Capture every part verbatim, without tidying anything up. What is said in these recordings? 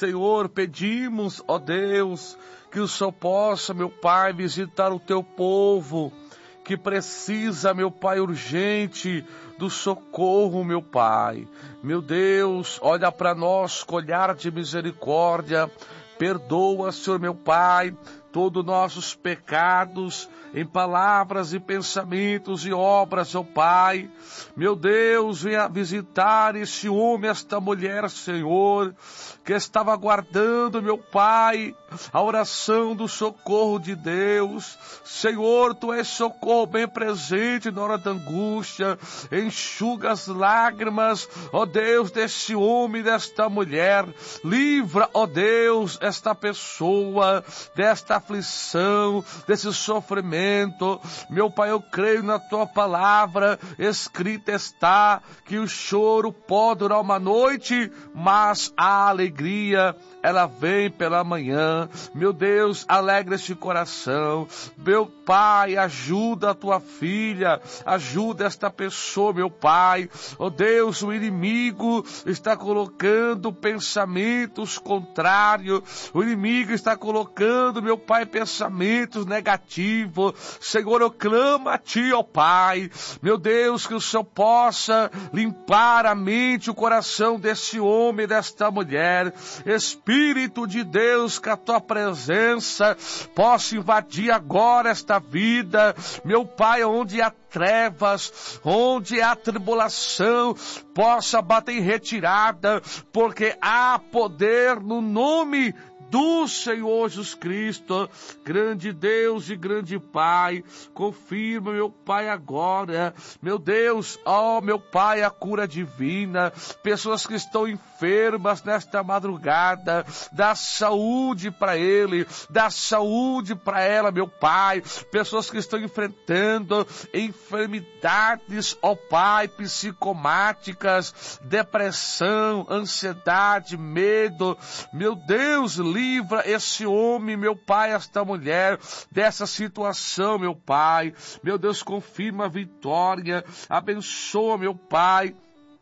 Senhor, pedimos, ó Deus, que o Senhor possa, meu Pai, visitar o teu povo, que precisa, meu Pai, urgente do socorro, meu Pai. Meu Deus, olha para nós com olhar de misericórdia, perdoa, Senhor, meu Pai, todos nossos pecados, em palavras e pensamentos e obras, ó Pai. Meu Deus, venha visitar esse homem, esta mulher, Senhor, que estava aguardando, meu Pai, a oração do socorro de Deus. Senhor, Tu és socorro bem presente na hora da angústia, enxuga as lágrimas, ó Deus, desse homem, desta mulher. Livra, ó Deus, esta pessoa desta aflição, desse sofrimento. Meu Pai, eu creio na Tua palavra, escrita está que o choro pode durar uma noite, mas a alegria, ela vem pela manhã. Meu Deus, alegra este coração. Meu Pai, ajuda a Tua filha, ajuda esta pessoa, meu Pai. Oh Deus, o inimigo está colocando pensamentos contrários, o inimigo está colocando, meu Pai, pensamentos negativos. Senhor, eu clamo a Ti, ó Pai, meu Deus, que o Senhor possa limpar a mente, o coração desse homem, desta mulher. Espírito de Deus, que a Tua presença possa invadir agora esta vida, meu Pai, onde há trevas, onde há tribulação, possa bater em retirada, porque há poder no nome do Senhor Jesus Cristo. Grande Deus e grande Pai, confirma, meu Pai, agora, meu Deus, ó meu Pai, a cura divina, pessoas que estão enfermas nesta madrugada, dá saúde para ele, dá saúde para ela, meu Pai, pessoas que estão enfrentando enfermidades, ó Pai, psicomáticas, depressão, ansiedade, medo, meu Deus, livra esse homem, meu Pai, esta mulher, dessa situação, meu Pai. Meu Deus, confirma a vitória, abençoa, meu Pai.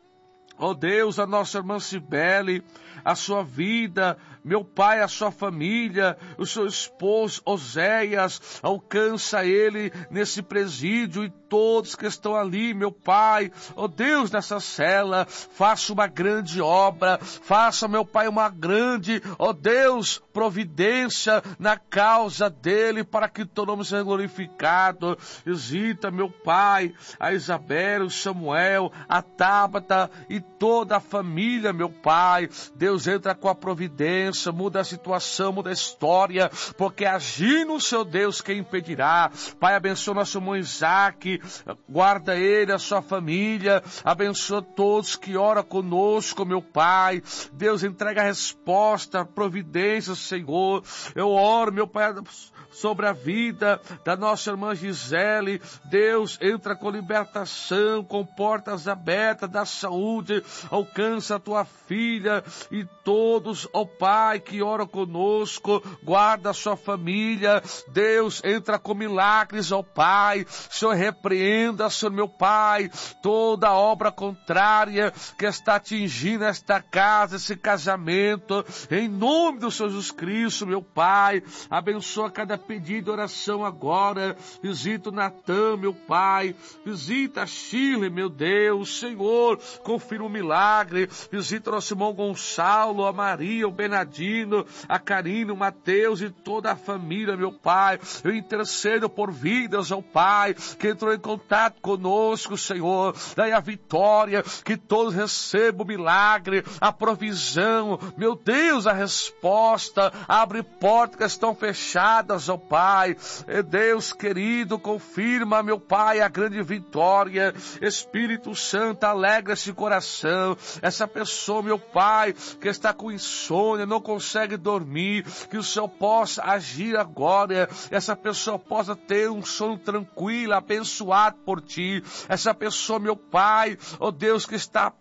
Ó Deus, a nossa irmã Cibele, a sua vida, meu Pai, a sua família, o seu esposo Oséias, alcança ele nesse presídio e todos que estão ali, meu Pai, ó Deus, nessa cela, faça uma grande obra, faça, meu Pai, uma grande, ó Deus, providência na causa dele, para que teu nome seja glorificado. Visita, meu Pai, a Isabel, o Samuel, a Tábata e toda a família, meu Pai. Deus, entra com a providência, muda a situação, muda a história, porque agindo, seu Deus, quem impedirá? Pai, abençoa nosso irmão Isaac, guarda ele, a sua família, abençoa todos que oram conosco, meu Pai. Deus, entrega a resposta, providência, Senhor. Eu oro, meu Pai, sobre a vida da nossa irmã Gisele. Deus, entra com libertação, com portas abertas da saúde, alcança a tua filha e todos, ó Pai, que oram conosco, guarda a sua família. Deus, entra com milagres, ó Pai. Senhor, repreenda, Senhor, meu Pai, toda obra contrária que está atingindo esta casa, esse casamento, em nome do Senhor Jesus Cristo, meu Pai. Abençoa cada pedido de oração agora. Visita o Natan, meu Pai. Visita a Shirley, meu Deus. Senhor, confirma um milagre. Visita o nosso irmão Gonçalo, a Maria, o Bernardino, a Karina, o Mateus e toda a família, meu Pai. Eu intercedo por vidas, ó Pai, que entrou em contato conosco, Senhor. Daí a vitória, que todos recebam o milagre, a provisão, meu Deus, a resposta. Abre portas que estão fechadas, ó Pai. Deus querido, confirma, meu Pai, a grande vitória. Espírito Santo, alegra esse coração. Essa pessoa, meu Pai, que está com insônia, não consegue dormir, que o Senhor possa agir agora. Essa pessoa possa ter um sono tranquilo, abençoado por Ti. Essa pessoa, meu Pai, ó Deus, que está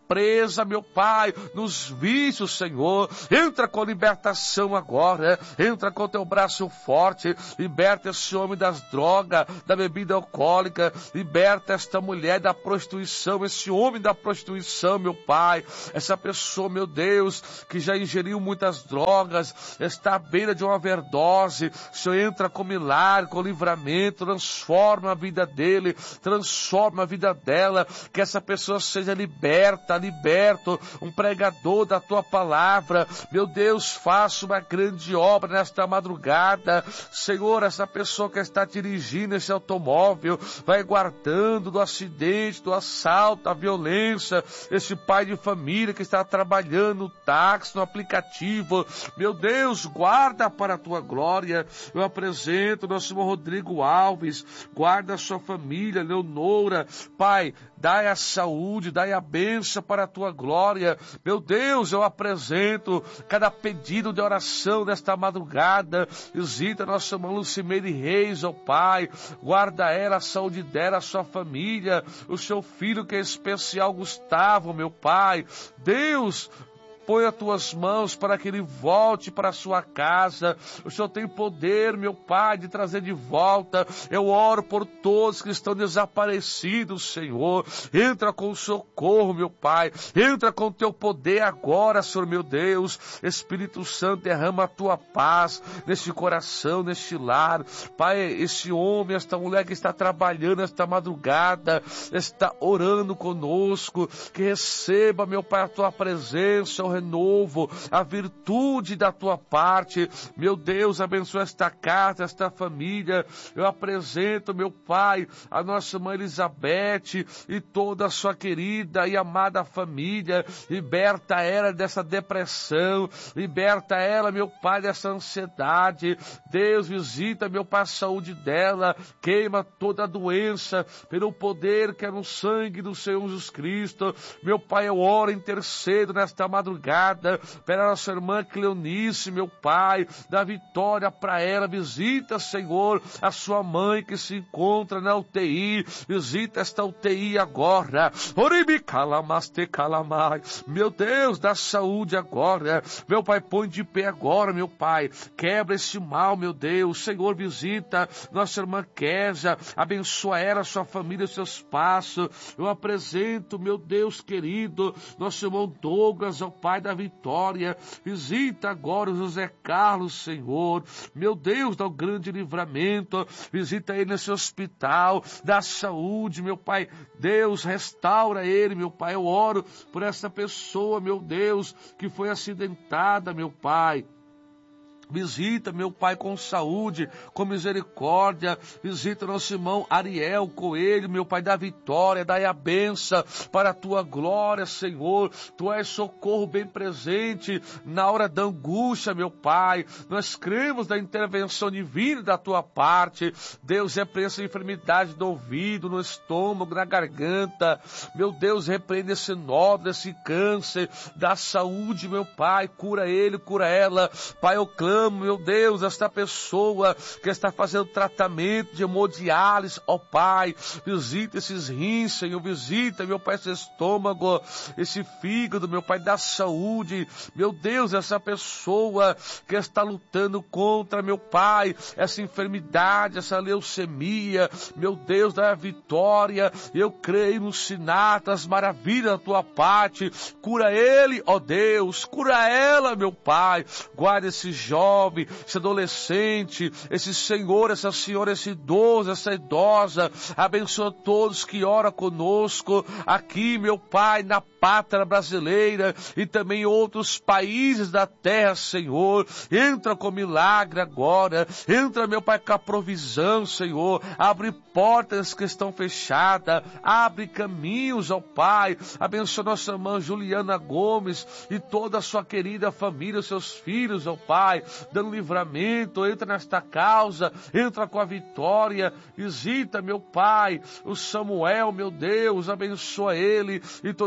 presa, meu Pai, nos vícios, Senhor. Entra com libertação agora, entra com teu braço forte, liberta esse homem das drogas, da bebida alcoólica, liberta esta mulher da prostituição, esse homem da prostituição, meu Pai, essa pessoa, meu Deus, que já ingeriu muitas drogas, está à beira de uma overdose. O Senhor entra com milagre, com livramento, transforma a vida dele, transforma a vida dela, que essa pessoa seja liberta, liberto, um pregador da tua palavra. Meu Deus, faça uma grande obra nesta madrugada. Senhor, essa pessoa que está dirigindo esse automóvel, vai guardando do acidente, do assalto, da violência, esse pai de família que está trabalhando no táxi, no aplicativo. Meu Deus, guarda para a tua glória. Eu apresento o nosso irmão Rodrigo Alves, guarda a sua família, Leonora. Pai, dai a saúde, dai a bênção para a tua glória. Meu Deus, eu apresento cada pedido de oração nesta madrugada. Visita nossa irmã Lucimeire Reis, ó Pai, guarda ela, a saúde dela, a sua família, o seu filho que é especial, Gustavo, meu Pai. Deus, põe as tuas mãos para que ele volte para a sua casa. O Senhor tem poder, meu Pai, de trazer de volta. Eu oro por todos que estão desaparecidos, Senhor. Entra com o socorro, meu Pai. Entra com o teu poder agora, Senhor, meu Deus. Espírito Santo, derrama a tua paz neste coração, neste lar. Pai, esse homem, esta mulher que está trabalhando esta madrugada, está orando conosco, que receba, meu Pai, a tua presença, o renovo, a virtude da tua parte. Meu Deus, abençoa esta casa, esta família. Eu apresento, meu Pai, a nossa mãe Elizabeth e toda a sua querida e amada família. Liberta ela dessa depressão, liberta ela, meu Pai, dessa ansiedade. Deus, visita, meu Pai, a saúde dela, queima toda a doença pelo poder que é no sangue do Senhor Jesus Cristo. Meu Pai, eu oro, intercedo nesta madrugada pela nossa irmã Cleonice, meu Pai, dá vitória para ela. Visita, Senhor, a sua mãe que se encontra na U T I, visita esta U T I agora. Meu Deus, dá saúde agora. Meu Pai, põe de pé agora, meu Pai, quebra esse mal, meu Deus. Senhor, visita nossa irmã Késia, abençoa ela, sua família, seus passos. Eu apresento, meu Deus querido, nosso irmão Douglas, ó Pai da vitória. Visita agora o José Carlos, Senhor, meu Deus, dá o grande livramento. Visita ele nesse hospital, dá saúde, meu Pai. Deus, restaura ele, meu Pai. Eu oro por essa pessoa, meu Deus, que foi acidentada, meu Pai. Visita, meu Pai, com saúde, com misericórdia. Visita nosso irmão Ariel Coelho, meu Pai, da vitória, dai a benção para a tua glória, Senhor. Tu és socorro bem presente na hora da angústia, meu Pai. Nós cremos na intervenção divina da tua parte. Deus, repreende essa enfermidade do ouvido, no estômago, na garganta. Meu Deus, repreende esse nódulo, esse câncer. Dá saúde, meu Pai, cura ele, cura ela. Pai, eu clamo, meu Deus, esta pessoa que está fazendo tratamento de hemodiálise, ó Pai, visita esses rins, Senhor, visita, meu Pai, esse estômago, esse fígado, meu Pai, dá saúde. Meu Deus, essa pessoa que está lutando contra, meu Pai, essa enfermidade, essa leucemia, meu Deus, dá a vitória. Eu creio no sinal, das maravilhas da tua parte. Cura ele, ó Deus, cura ela, meu Pai. Guarda esse jovem, esse adolescente, esse senhor, essa senhora, esse idoso, essa idosa. Abençoa todos que oram conosco aqui, meu Pai, na pátria brasileira e também em outros países da terra, Senhor. Entra com milagre agora. Entra, meu Pai, com a provisão, Senhor. Abre portas que estão fechadas. Abre caminhos, ó Pai. Abençoa nossa irmã Juliana Gomes e toda a sua querida família, os seus filhos, ó Pai, dando livramento. Entra nesta causa, entra com a vitória. Visita, meu Pai, o Samuel, meu Deus, abençoa ele e toda a sua querida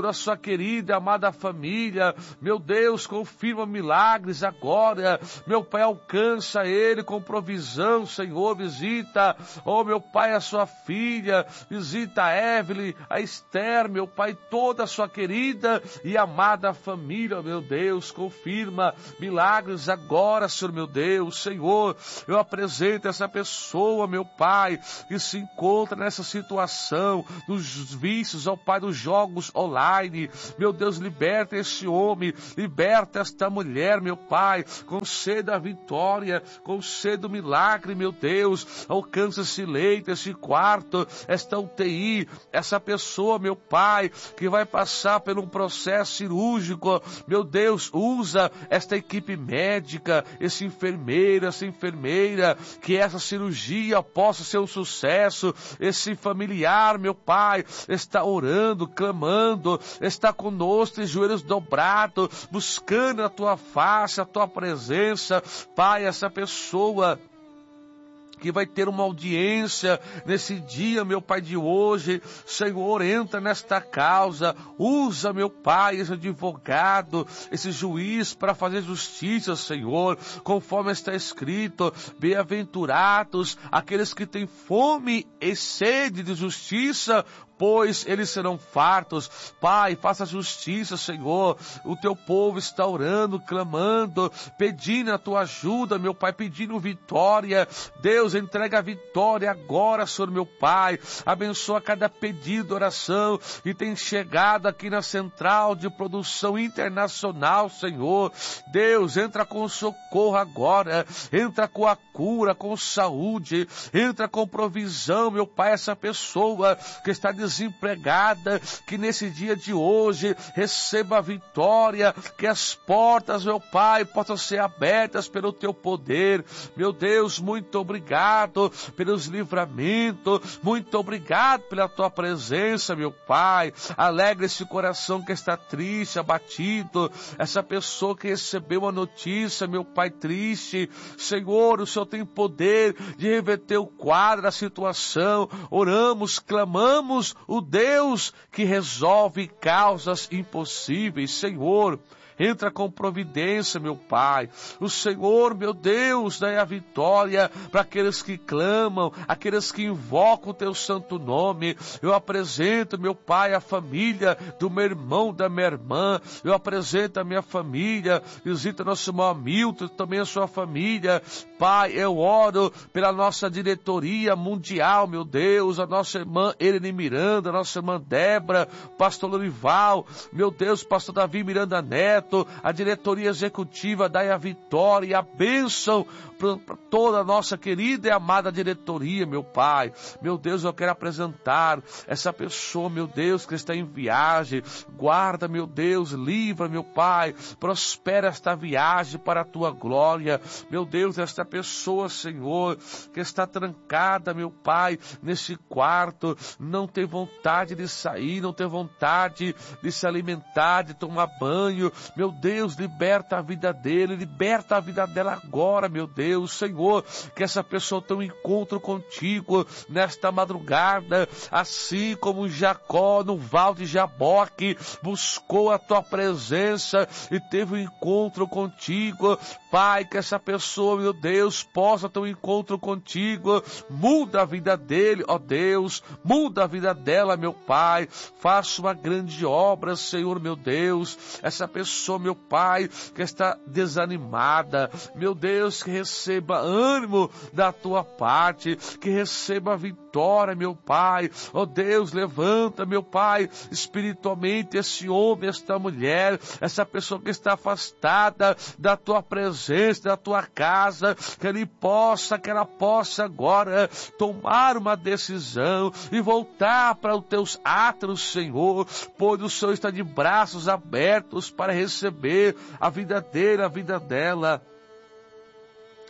querida, amada família. Meu Deus, confirma milagres agora. Meu Pai, alcança ele com provisão, Senhor, visita, oh meu Pai, a sua filha, visita a Evelyn, a Esther, meu Pai, toda a sua querida e amada família, meu Deus, confirma milagres agora, Senhor, meu Deus. Senhor, eu apresento essa pessoa, meu Pai, que se encontra nessa situação, dos vícios, ó Pai, dos jogos online. Meu Deus, liberta esse homem, liberta esta mulher, meu Pai, conceda a vitória, conceda o milagre, meu Deus. Alcança esse leito, esse quarto, esta U T I, essa pessoa, meu Pai, que vai passar por um processo cirúrgico. Meu Deus, usa esta equipe médica, esse enfermeiro, essa enfermeira, que essa cirurgia possa ser um sucesso. Esse familiar, meu Pai, está orando, clamando, está conosco, de joelhos dobrados, buscando a tua face, a tua presença. Pai, essa pessoa que vai ter uma audiência nesse dia, meu Pai, de hoje, Senhor, entra nesta causa, usa, meu Pai, esse advogado, esse juiz para fazer justiça, Senhor, conforme está escrito, bem-aventurados aqueles que têm fome e sede de justiça, pois eles serão fartos. Pai, faça justiça, Senhor. O teu povo está orando, clamando, pedindo a tua ajuda, meu Pai, pedindo vitória. Deus, entrega a vitória agora, Senhor, meu Pai. Abençoa cada pedido, oração que tem chegado aqui na Central de Produção Internacional, Senhor. Deus, entra com socorro agora, entra com a cura, com saúde, entra com provisão, meu Pai, essa pessoa que está desempregada, que nesse dia de hoje receba a vitória, que as portas, meu Pai, possam ser abertas pelo teu poder. Meu Deus, muito obrigado pelos livramentos, muito obrigado pela tua presença, meu Pai. Alegra esse coração que está triste, abatido, essa pessoa que recebeu a notícia, meu Pai, triste. Senhor, o Senhor tem poder de reverter o quadro, a situação. Oramos, clamamos o Deus que resolve causas impossíveis. Senhor, entra com providência, meu Pai. O Senhor, meu Deus, dá a vitória para aqueles que clamam, aqueles que invocam o teu santo nome. Eu apresento, meu Pai, a família do meu irmão, da minha irmã. Eu apresento a minha família. Visita nosso irmão Hamilton, também a sua família. Pai, eu oro pela nossa diretoria mundial, meu Deus, a nossa irmã Irene Miranda, a nossa irmã Débora, pastor Lorival, meu Deus, pastor Davi Miranda Neto, a diretoria executiva, dai a vitória e a bênção para toda a nossa querida e amada diretoria, meu Pai. Meu Deus, eu quero apresentar essa pessoa, meu Deus, que está em viagem. Guarda, meu Deus, livra, meu Pai, prospera esta viagem para a tua glória. Meu Deus, esta pessoa, Senhor, que está trancada, meu Pai, nesse quarto, não tem vontade de sair, não tem vontade de se alimentar, de tomar banho. Meu Deus, liberta a vida dele, liberta a vida dela agora, meu Deus. Senhor, que essa pessoa tenha um encontro contigo nesta madrugada, assim como Jacó no Val de Jaboque buscou a tua presença e teve um encontro contigo. Pai, que essa pessoa, meu Deus, possa ter um encontro contigo. Muda a vida dele, ó Deus, muda a vida dela, meu Pai. Faça uma grande obra, Senhor, meu Deus. Essa pessoa, meu Pai, que está desanimada, meu Deus, que receba ânimo da tua parte, que receba vitória, meu Pai. Ó Deus, levanta, meu Pai, espiritualmente esse homem, esta mulher, essa pessoa que está afastada da tua presença, da tua casa, que ele possa, que ela possa agora tomar uma decisão e voltar para os teus átrios, Senhor, pois o Senhor está de braços abertos para receber a vida dele, a vida dela.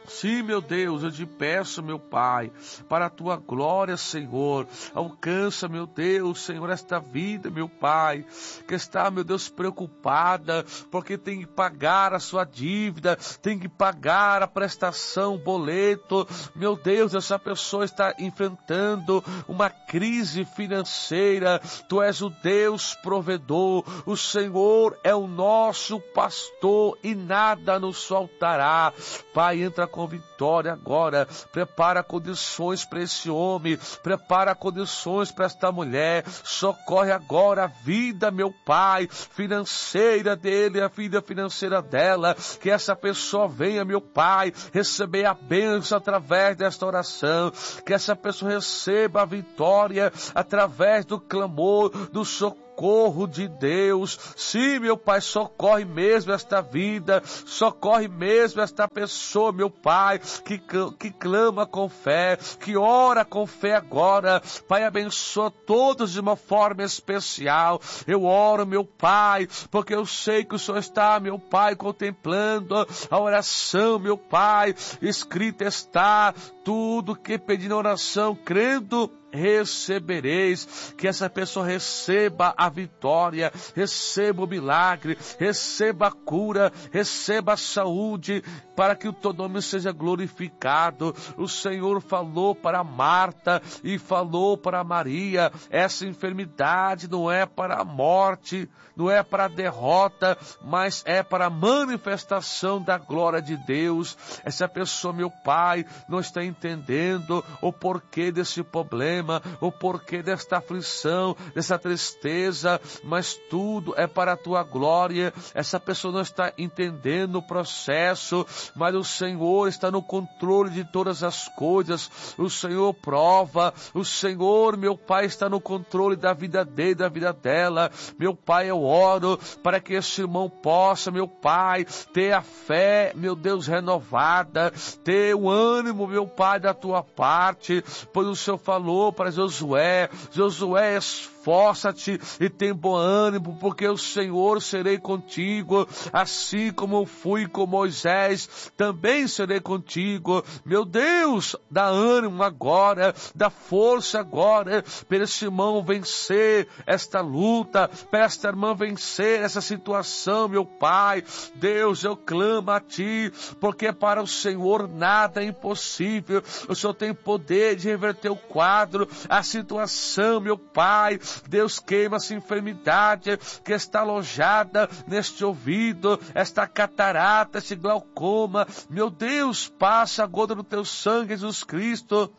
Sim, meu Deus, eu te peço, meu Pai, para a tua glória, Senhor, alcança, meu Deus, Senhor, esta vida, meu Pai, que está, meu Deus, preocupada, porque tem que pagar a sua dívida, tem que pagar a prestação, o boleto, meu Deus, essa pessoa está enfrentando uma crise financeira, tu és o Deus provedor, o Senhor é o nosso pastor e nada nos faltará. Pai, entra com vitória agora, prepara condições para esse homem, prepara condições para esta mulher, socorre agora a vida, meu Pai, financeira dele, a vida financeira dela, que essa pessoa venha, meu Pai, receber a bênção através desta oração, que essa pessoa receba a vitória através do clamor, do socorro, socorro de Deus. Sim, meu Pai, socorre mesmo esta vida, socorre mesmo esta pessoa, meu Pai, que, que clama com fé, que ora com fé agora. Pai, abençoa todos de uma forma especial. Eu oro, meu Pai, porque eu sei que o Senhor está, meu Pai, contemplando a oração, meu Pai. Escrita está tudo que pedi na oração, crendo, recebereis. Que essa pessoa receba a vitória, receba o milagre, receba a cura, receba a saúde, para que o teu nome seja glorificado. O Senhor falou para Marta e falou para Maria, essa enfermidade não é para a morte, não é para a derrota, mas é para a manifestação da glória de Deus. Essa pessoa, meu Pai, não está entendendo o porquê desse problema, o porquê desta aflição, dessa tristeza, mas tudo é para a tua glória. Essa pessoa não está entendendo o processo, mas o Senhor está no controle de todas as coisas. O Senhor prova, o Senhor, meu Pai, está no controle da vida dele, da vida dela. Meu Pai, eu oro para que esse irmão possa, meu Pai, ter a fé, meu Deus, renovada, ter o ânimo, meu Pai, da tua parte, pois o Senhor falou para Josué, Josué, esforça-te e tem bom ânimo, porque o Senhor serei contigo, assim como eu fui com Moisés, também serei contigo. Meu Deus, dá ânimo agora, dá força agora, para esse irmão vencer esta luta, para esta irmã vencer essa situação, meu Pai. Deus, eu clamo a Ti, porque para o Senhor nada é impossível. O Senhor tem poder de reverter o quadro, a situação, meu Pai. Deus, queima essa enfermidade que está alojada neste ouvido, esta catarata, este glaucoma. Meu Deus, passa a gota do Teu sangue, Jesus Cristo,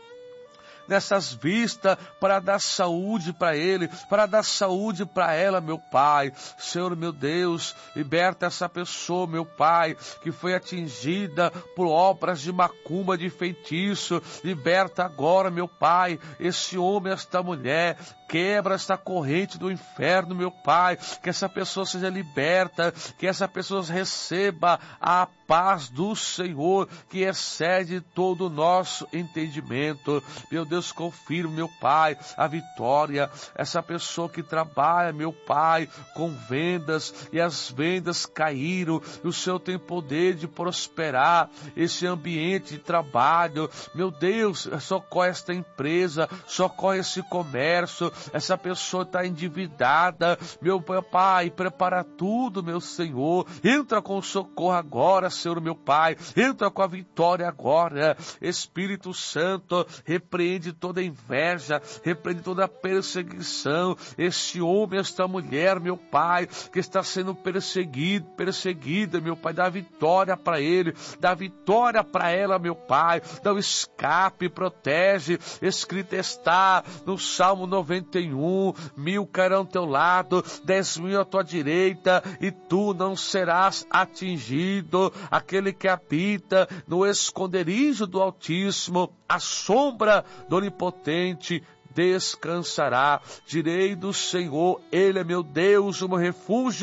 nessas vistas, para dar saúde para ele, para dar saúde para ela, meu Pai. Senhor, meu Deus, liberta essa pessoa, meu Pai, que foi atingida por obras de macumba, de feitiço. Liberta agora, meu Pai, esse homem, esta mulher. Quebra esta corrente do inferno, meu Pai, que essa pessoa seja liberta, que essa pessoa receba a paz do Senhor, que excede todo o nosso entendimento. Meu Deus, confirma, meu Pai, a vitória. Essa pessoa que trabalha, meu Pai, com vendas, e as vendas caíram, e o Senhor tem poder de prosperar esse ambiente de trabalho. Meu Deus, socorre esta empresa, socorre esse comércio. Essa pessoa está endividada, meu Pai, prepara tudo, meu Senhor. Entra com socorro agora, Senhor, meu Pai. Entra com a vitória agora. Espírito Santo, repreende toda inveja, repreende toda perseguição. Este homem, esta mulher, meu Pai, que está sendo perseguido, perseguida, meu Pai, dá vitória para ele, dá vitória para ela, meu Pai. Dá o escape, protege. Escrito está no Salmo noventa e um, mil cairão ao teu lado, dez mil à tua direita, e tu não serás atingido. Aquele que habita no esconderijo do Altíssimo, a sombra do Onipotente, descansará. Direi do Senhor, Ele é meu Deus, o meu refúgio,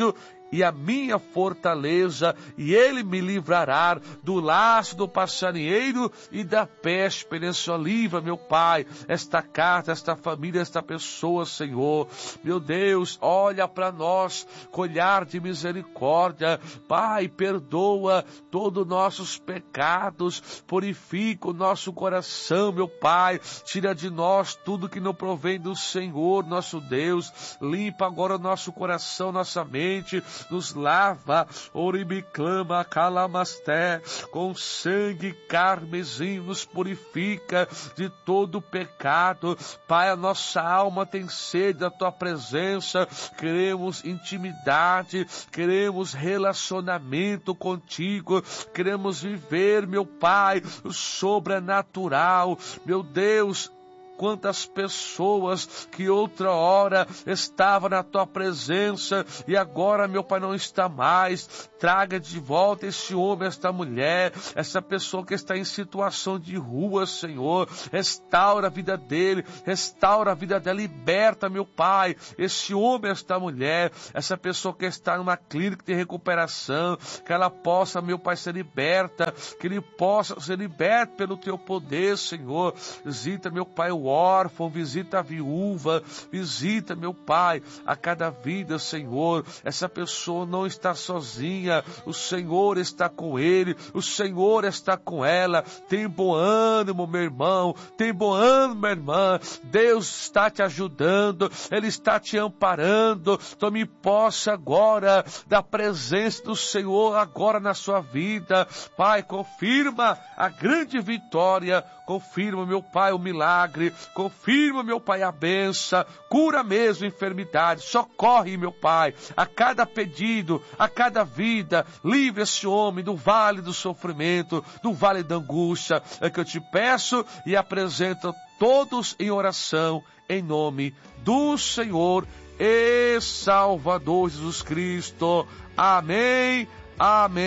e a minha fortaleza, e ele me livrará do laço do passarinheiro e da peste perencial. Livra, meu Pai, esta casa, esta família, esta pessoa, Senhor. Meu Deus, olha para nós com olhar de misericórdia. Pai, perdoa todos os nossos pecados, purifica o nosso coração, meu Pai. Tira de nós tudo que não provém do Senhor, nosso Deus. Limpa agora o nosso coração, nossa mente, nos lava, oribiclama, calamasté, com sangue carmesim, nos purifica de todo pecado. Pai, a nossa alma tem sede da Tua presença, queremos intimidade, queremos relacionamento contigo, queremos viver, meu Pai, o sobrenatural. Meu Deus, quantas pessoas que outra hora estavam na Tua presença e agora, meu Pai, não está mais. Traga de volta esse homem, esta mulher, essa pessoa que está em situação de rua, Senhor. Restaura a vida dele, restaura a vida dela, liberta, meu Pai, esse homem, esta mulher, essa pessoa que está numa clínica de recuperação, que ela possa, meu Pai, ser liberta, que ele possa ser liberto pelo Teu poder, Senhor. Visita, meu Pai, o órfão, visita a viúva, visita, meu Pai, a cada vida, Senhor. Essa pessoa não está sozinha, o Senhor está com ele, o Senhor está com ela. Tem bom ânimo, meu irmão, tem bom ânimo, minha irmã. Deus está te ajudando, Ele está te amparando. Tome posse agora da presença do Senhor agora na sua vida. Pai, confirma a grande vitória, confirma, meu Pai, o milagre, confirma, meu Pai, a bênção, cura mesmo a enfermidade, socorre, meu Pai, a cada pedido, a cada vida, livre esse homem do vale do sofrimento, do vale da angústia. É que eu te peço e apresento todos em oração, em nome do Senhor e Salvador Jesus Cristo. Amém, amém.